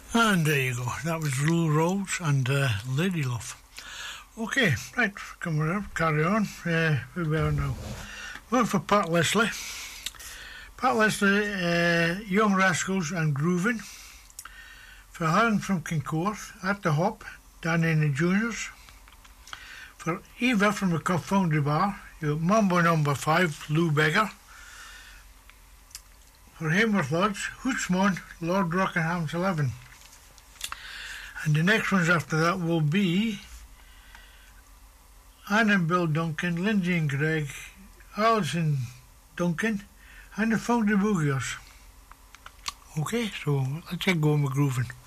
And there you go. That was Rule Rolls and Lady Love. Okay, right, come on, carry on. Who we are now? One for Pat Leslie. Pat Leslie, Young Rascals and Groovin'. For Helen from Kincorth, At the Hop, Danny and the Juniors. For Eva from the Cuff Foundry Bar, you got Mambo Number 5, Lou Beggar. For Haworth Lodge, Hootsmon, Lord Rockingham's 11. And the next ones after that will be Anne and Bill Duncan, Lindsay and Greg, Alison Duncan, and the Foundry Boogiers. Okay, so let's get going with grooving.